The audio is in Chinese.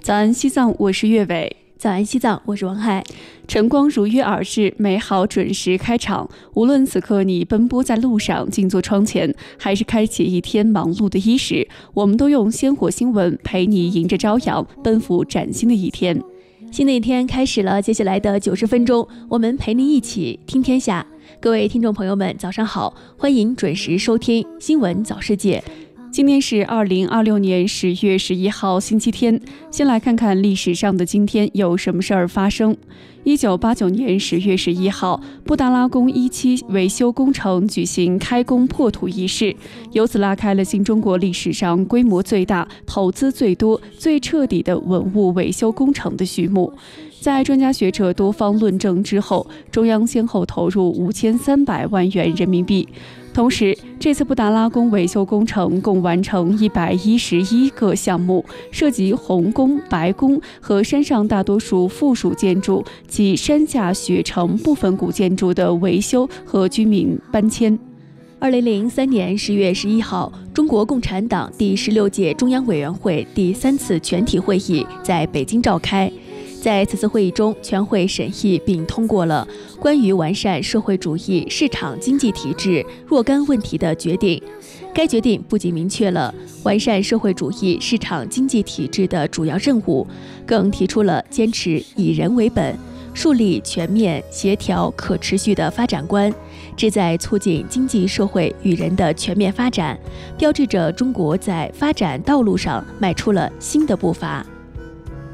早安西藏，我是岳伟。 早安西藏，我是王海。 晨光如约而至，美好准时开场。无论此刻你奔波在路上，静坐窗前，还是开启一天忙碌的伊始，我们都用鲜活新闻陪你迎着朝阳，奔赴崭新的一天。 新的一天开始了，接下来的90分钟，我们陪你一起听天下。各位听众朋友们，早上好，欢迎准时收听新闻早世界。 今天是2026年10月11号星期天，先来看看历史上的今天有什么事儿发生。1989年10月11号，布达拉宫1期维修工程举行开工破土仪式，由此拉开了新中国历史上规模最大、投资最多、最彻底的文物维修工程的序幕。在专家学者多方论证之后，中央先后投入5300万元人民币。同时，这次布达拉宫维修工程共完成111个项目，涉及红宫、白宫和山上大多数附属建筑及山下雪城部分古建筑的维修和居民搬迁。 2003年10月11号，中国共产党第16届中央委员会第3次全体会议在北京召开。在此次会议中，全会审议并通过了关于完善社会主义市场经济体制若干问题的决定。该决定不仅明确了完善社会主义市场经济体制的主要任务，更提出了坚持以人为本，树立全面、协调、可持续的发展观，旨在促进经济社会与人的全面发展，标志着中国在发展道路上迈出了新的步伐。